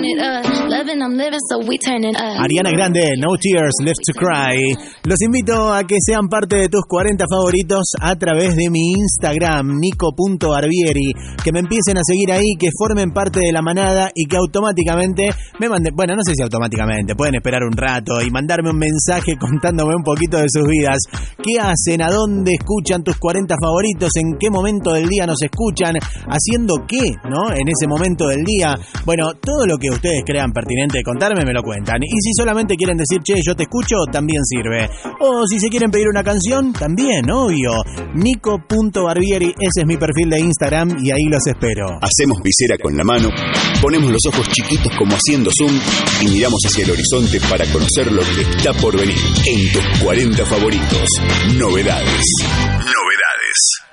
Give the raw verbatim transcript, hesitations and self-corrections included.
Ariana Grande, No Tears Left to Cry. Los invito a que sean parte de tus cuarenta favoritos a través de mi Instagram, nico punto barbieri. Que me empiecen a seguir ahí, que formen parte de la manada y que automáticamente me manden, bueno, no sé si automáticamente, pueden esperar un rato y mandarme un mensaje contándome un poquito de sus vidas. ¿Qué hacen? ¿A dónde escuchan tus cuarenta favoritos? ¿En qué momento del día nos escuchan? ¿Haciendo qué, no? En ese momento del día. Bueno, todo lo que ustedes crean pertinente de contarme me lo cuentan. Y si solamente quieren decir, che, yo te escucho, también sirve. O si se quieren pedir una canción, también, obvio. nico punto barbieri, ese es mi perfil de Instagram y ahí los espero. Hacemos visera con la mano, ponemos los ojos chiquitos como haciendo zoom y miramos hacia el horizonte para conocer lo que está por venir. En tus cuarenta favoritos, novedades. Novedades.